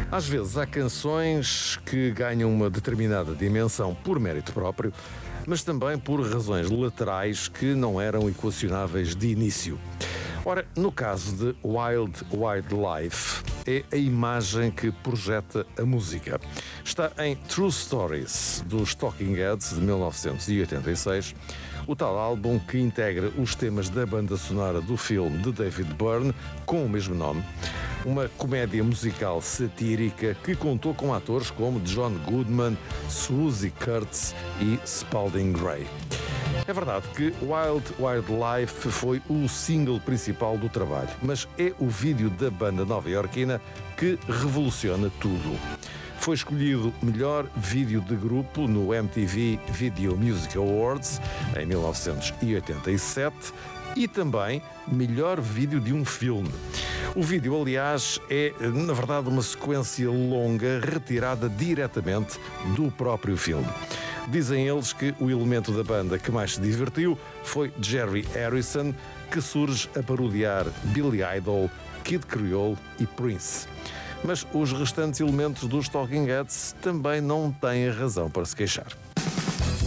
Às vezes há canções que ganham uma determinada dimensão por mérito próprio, mas também por razões laterais que não eram equacionáveis de início. Ora, no caso de Wild Wild Life, é a imagem que projeta a música. Está em True Stories, dos Talking Heads, de 1986, o tal álbum que integra os temas da banda sonora do filme de David Byrne, com o mesmo nome, uma comédia musical satírica que contou com atores como John Goodman, Swoosie Kurtz e Spalding Gray. É verdade que Wild Wild Life foi o single principal do trabalho, mas é o vídeo da banda nova-iorquina que revoluciona tudo. Foi escolhido melhor vídeo de grupo no MTV Video Music Awards em 1987 e também melhor vídeo de um filme. O vídeo, aliás, é, na verdade, uma sequência longa retirada diretamente do próprio filme. Dizem eles que o elemento da banda que mais se divertiu foi Jerry Harrison, que surge a parodiar Billy Idol, Kid Creole e Prince. Mas os restantes elementos dos Talking Heads também não têm razão para se queixar.